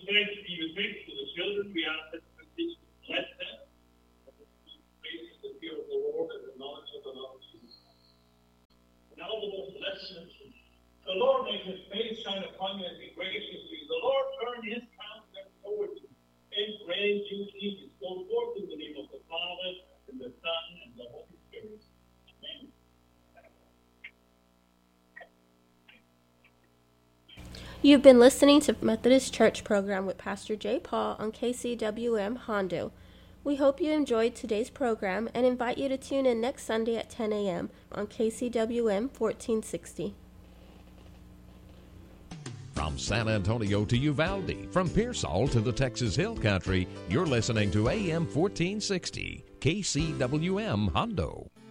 He was gracious to the children. We ask that you continue to bless them. And that you grace in the fear of the Lord and the knowledge of the Lord Jesus Christ. Now the most blessed. The Lord make his face shine upon you and be gracious to you. The Lord turn his countenance toward you and grant you peace. Go forth in the name of the Father, and the Son, and the Holy Spirit. Amen. You've been listening to Methodist Church program with Pastor J. Paul on KCWM Hondo. We hope you enjoyed today's program and invite you to tune in next Sunday at 10 a.m. on KCWM 1460. From San Antonio to Uvalde, from Pearsall to the Texas Hill Country, you're listening to AM 1460, KCWM Hondo.